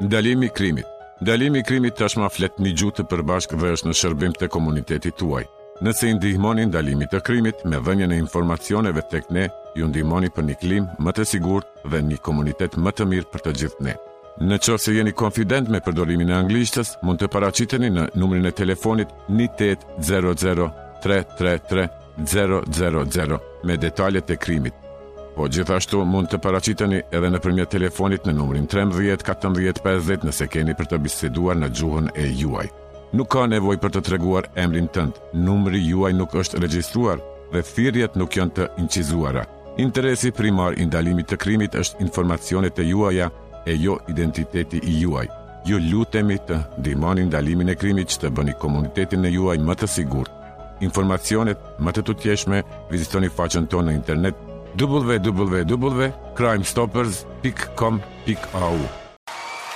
Ndalimi i krimit. Ndalimi i krimit tashmë flet një gjuhë të përbashkë dhe është në shërbim të komunitetit tuaj. Nëse i ndihmoni ndalimit të krimit me dhënien e informacioneve tek ne, ju ndihmoni për një klimë më të sigurt dhe një komunitet më të mirë për të gjithë ne. Në qoftë se jeni konfident me përdorimin e anglishtës, mund të paraqiteni në numrin e telefonit 1800 333 000 me detajet e krimit. Po gjithashtu mund të paraqiteni edhe nëpërmjet telefonit në numrin 13 14 50 nëse keni për të biseduar në gjuhën e juaj. Nuk ka nevojë për të treguar emrin tënd. Numri juaj nuk është regjistruar dhe thirrjet nuk janë të incizuara. Interesi primar i ndalimit të krimit është informacionet e juaja e jo identiteti i juaj. Ju lutemi të ndihmoni ndalimin e krimit që të bëni komunitetin e juaj më të sigurt. Informacionet më të tutjeshme vizitoni faqen tonë në internet www.crimestoppers.com.au.